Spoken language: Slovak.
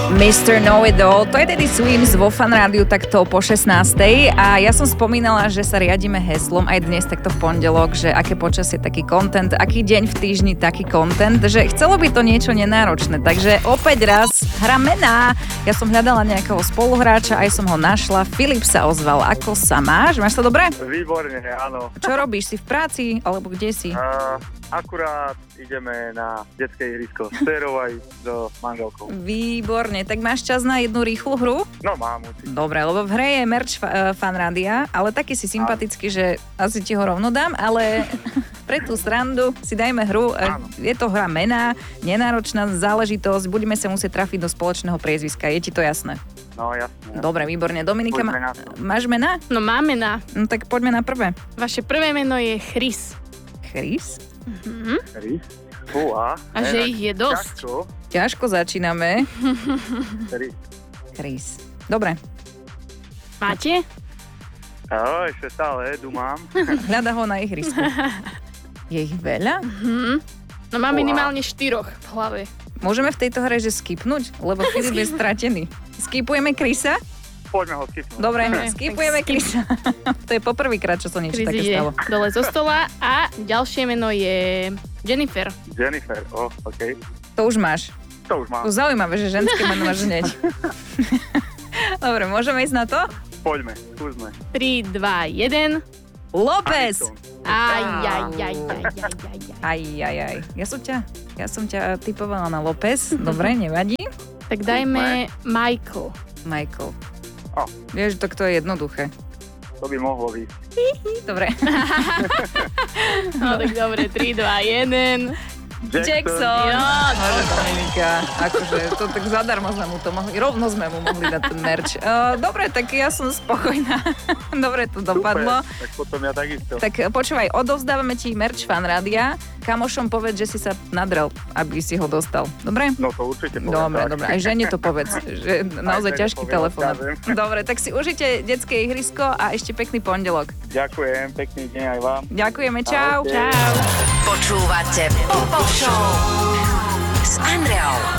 Mr. Know It All, to je Teddy Swims vo Fan Rádiu takto po 16. A ja som spomínala, že sa riadíme heslom aj dnes takto v pondelok, že aké počasie taký content, aký deň v týždni taký content, že chcelo by to niečo nenáročné. Takže opäť raz hra mená. Ja som hľadala nejakého spoluhráča, aj som ho našla. Filip sa ozval. Ako sa máš? Máš sa dobre? Výborne, áno. Čo robíš? Si v práci? Alebo kde si? Akurát ideme na detské ihrisko s dcerou aj so manželkou. Výborne, tak máš čas na jednu rýchlu hru? No mám určite. Dobre, lebo v hre je merch Fan Rádia, ale taký si sympatický, že asi ti ho rovno dám, ale pre tú srandu si dajme hru. Je to hra mená, nenáročná záležitosť, budeme sa musieť trafiť do spoločného priezviska, je ti to jasné? No jasné. Dobre, výborne. Dominika, máš mená? No mám mená. No tak poďme na prvé. Vaše prvé meno je Chris. Chris? Chris? Fúha. A že ich je dosť. Ťažko začíname. Chris. Dobre. Máte? Ešte stále, mám. Hľada ho na ihrisku. Je ich veľa? No mám minimálne 4 v hlave. Môžeme v tejto hre že skipnúť? Lebo Filip je stratený. Skipujeme Chrisa? Poďme ho skipnúť. Dobre, skipujeme Chrisa. To je poprvýkrát, čo sa niečo Chris také ide stalo. dole zo stola a ďalšie meno je Jennifer. Jennifer, okej. To už máš. To už mám. To zaujímavé, že ženské meno máš hneď. Dobre, môžeme ísť na to? Poďme, skúsme. 3, 2, 1. López! Aj. Ja som ťa typovala na López. Dobre, nevadí. Tak dajme Michael. Vieš, to kto je jednoduché. To by mohlo byť. Dobre. No tak dobre, 3, 2, 1. Jackson. Jo, Môže Dominika. Akože to tak zadarmo sme mu to mohli, rovno sme mu mohli dať ten merch. Dobre, tak ja som spokojná. Dobre to dopadlo. Super, tak potom ja takisto. Tak počúvaj, odovzdávame ti merch Fan Rádia. Kamošom povedz, že si sa nadrel, aby si ho dostal. Dobre? No to určite poviem. Dobre. Aj žene to povedz, že naozaj ťažký telefón. Dobre, tak si užite detské ihrisko a ešte pekný pondelok. Ďakujem, pekný deň aj vám. Ďakujeme, čau. Čau. Počúvate Pop Show s Andreou.